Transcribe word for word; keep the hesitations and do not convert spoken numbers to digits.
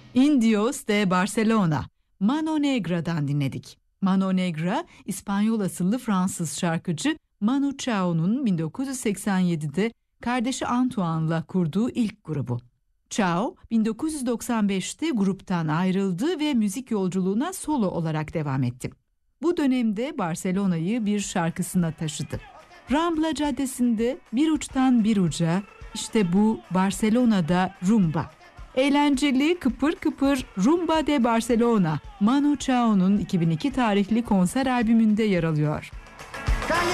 Indios de Barcelona, Mano Negra'dan dinledik. Mano Negra, İspanyol asıllı Fransız şarkıcı Manu Chao'nun bin dokuz yüz seksen yedide kardeşi Antoine'la kurduğu ilk grubu. Chao, bin dokuz yüz doksan beşte gruptan ayrıldı ve müzik yolculuğuna solo olarak devam etti. Bu dönemde Barcelona'yı bir şarkısına taşıdı. Rambla Caddesi'nde bir uçtan bir uca, işte bu Barcelona'da rumba. Eğlenceli, kıpır kıpır Rumba de Barcelona, Manu Chao'nun iki bin iki tarihli konser albümünde yer alıyor.